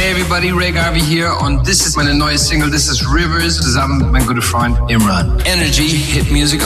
everybody, Ray Garvey hier und das ist meine neue Single, das ist Rivers, zusammen mit meinem guten Freund Imran. Energy, Hit Music